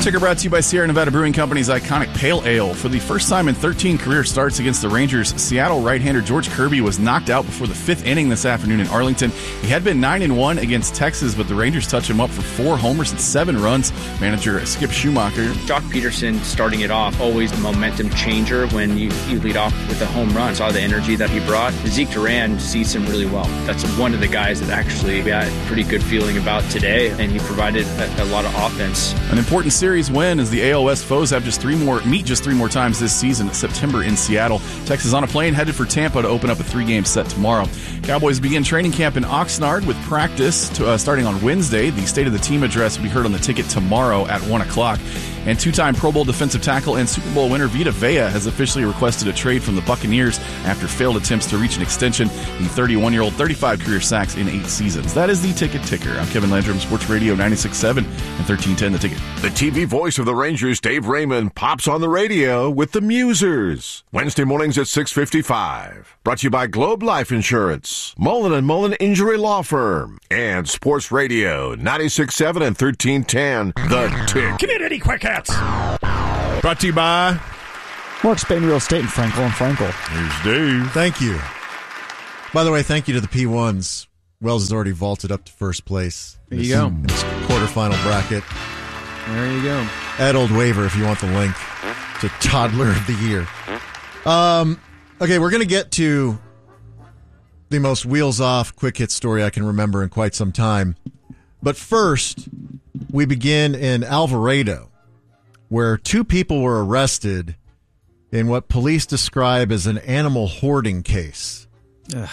Ticker brought to you by Sierra Nevada Brewing Company's iconic Pale Ale. For the first time in 13 career starts against the Rangers, Seattle right-hander George Kirby was knocked out before the fifth inning this afternoon in Arlington. He had been 9-1 against Texas, but the Rangers touched him up for 4 homers and 7 runs. Manager Skip Schumacher. Jock Peterson starting it off, always a momentum changer when you lead off with a home run. Saw the energy that he brought. Zeke Duran sees him really well. That's one of the guys that actually we had a pretty good feeling about today, and he provided a lot of offense. An important series win as the AL West foes have meet just three more times this season. September in Seattle. Texas on a plane headed for Tampa to open up a 3-game set tomorrow. Cowboys begin training camp in Oxnard with practice starting on Wednesday. The State of the Team address will be heard on the ticket tomorrow at 1 o'clock. And two-time Pro Bowl defensive tackle and Super Bowl winner Vita Vea has officially requested a trade from the Buccaneers after failed attempts to reach an extension. The 31-year-old, 35 career sacks in 8 seasons. That is the Ticket Ticker. I'm Kevin Landrum, Sports Radio 96.7 and 1310 The Ticket. The TV voice of the Rangers, Dave Raymond, pops on the radio with the Musers. Wednesday mornings at 6:55. Brought to you by Globe Life Insurance, Mullen & Mullen Injury Law Firm, and Sports Radio 96.7 and 1310 The Tick. Community Quick Hits. Brought to you by Mark Spain Real Estate in Frankel and Frankel. Here's Dave. Thank you. By the way, thank you to the P1s. Wells has already vaulted up to first place. There you go. In this quarterfinal bracket. There you go. Add Old Waiver if you want the link to Toddler of the Year. Okay, we're going to get to the most wheels-off quick hit story I can remember in quite some time. But first, we begin in Alvarado, where 2 people were arrested in what police describe as an animal hoarding case. Ugh.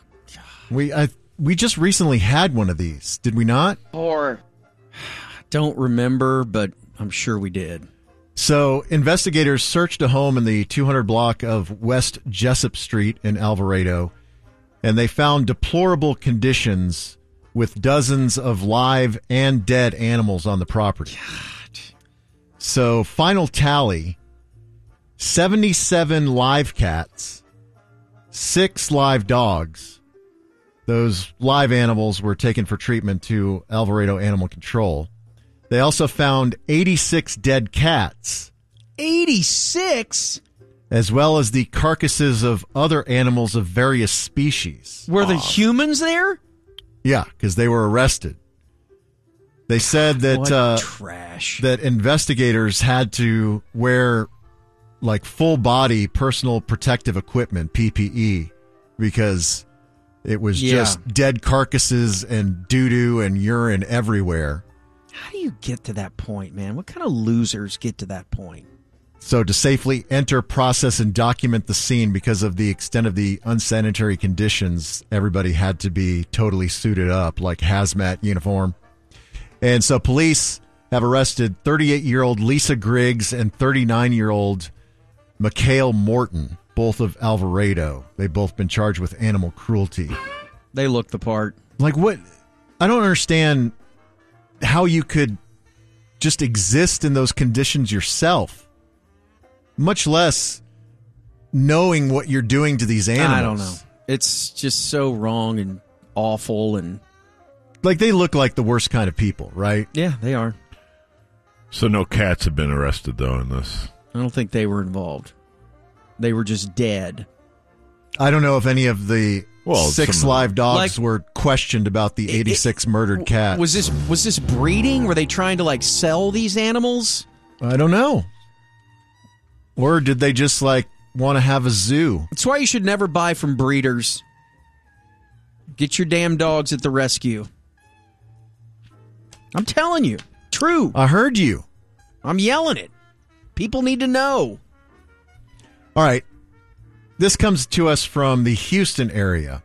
We just recently had one of these, did we not? Don't remember, but I'm sure we did. So investigators searched a home in the 200 block of West Jessup Street in Alvarado, and they found deplorable conditions with dozens of live and dead animals on the property. God. So final tally, 77 live cats, 6 live dogs. Those live animals were taken for treatment to Alvarado Animal Control. They also found 86 dead cats. 86? As well as the carcasses of other animals of various species. Were the humans there? Yeah, because they were arrested. They said that trash. That investigators had to wear like full body personal protective equipment, PPE, because it was just dead carcasses and doo-doo and urine everywhere. How do you get to that point, man? What kind of losers get to that point? So to safely enter, process, and document the scene because of the extent of the unsanitary conditions, everybody had to be totally suited up like hazmat uniform. And so police have arrested 38-year-old Lisa Griggs and 39-year-old Mikhail Morton, both of Alvarado. They've both been charged with animal cruelty. They look the part. Like what? I don't understand how you could just exist in those conditions yourself, much less knowing what you're doing to these animals. I don't know. It's just so wrong and awful. And like they look like the worst kind of people, right? Yeah, they are. So no cats have been arrested, though, in this. I don't think they were involved. They were just dead. I don't know if any of the 6 live dogs were questioned about the 86 murdered cats. Was this breeding? Were they trying to sell these animals? I don't know. Or did they just want to have a zoo? That's why you should never buy from breeders. Get your damn dogs at the rescue. I'm telling you. True. I heard you. I'm yelling it. People need to know. All right. This comes to us from the Houston area.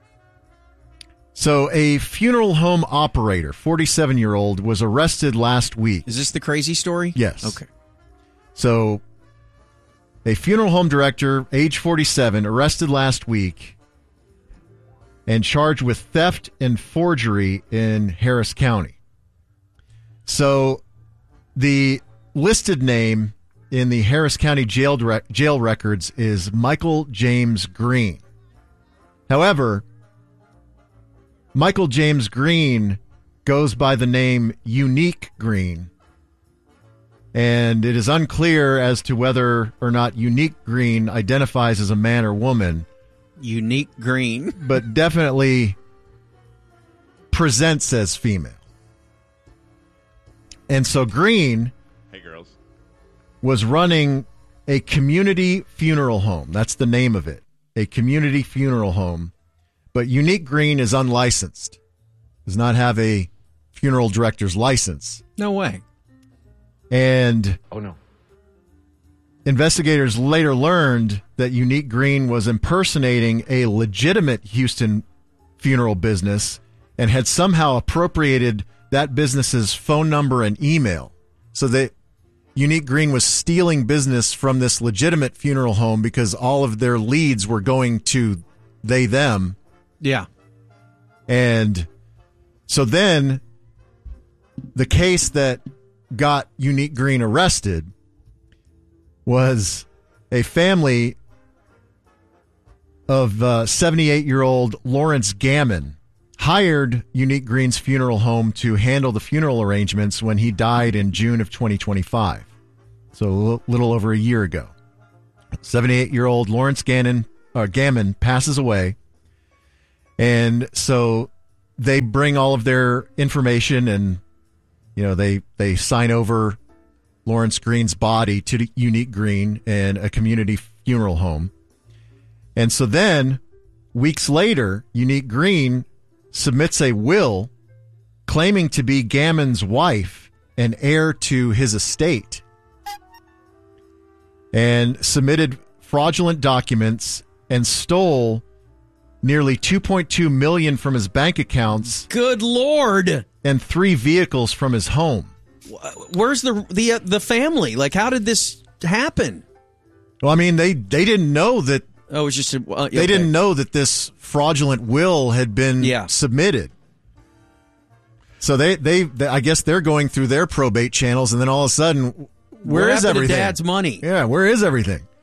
So a funeral home operator, 47-year-old, was arrested last week. Is this the crazy story? Yes. Okay. So a funeral home director, age 47, arrested last week and charged with theft and forgery in Harris County. So the listed name in the Harris County jail records is Michael James Green. However, Michael James Green goes by the name Unique Green. And it is unclear as to whether or not Unique Green identifies as a man or woman. Unique Green. But definitely presents as female. And so Green was running a community funeral home. That's the name of it. A community funeral home. But Unique Green is unlicensed. Does not have a funeral director's license. No way. And oh no. Investigators later learned that Unique Green was impersonating a legitimate Houston funeral business and had somehow appropriated that business's phone number and email. So that Unique Green was stealing business from this legitimate funeral home because all of their leads were going to they, them. Yeah. And so then the case that got Unique Green arrested was a family of 78-year-old Lawrence Gammon hired Unique Green's funeral home to handle the funeral arrangements when he died in June of 2025. So a little over a year ago. 78-year-old Lawrence Gammon passes away. And so they bring all of their information and, you know, they sign over Lawrence Green's body to Unique Green and a community funeral home. And so then, weeks later, Unique Green submits a will claiming to be Gammon's wife and heir to his estate, and submitted fraudulent documents and stole nearly $2.2 million from his bank accounts. Good Lord. And 3 vehicles from his home. Where's the family? Like, how did this happen? Well, I mean, they didn't know that. Oh, it was just okay. They didn't know that this fraudulent will had been submitted. So they I guess they're going through their probate channels, and then all of a sudden, where is everything? Dad's money? Yeah, where is everything?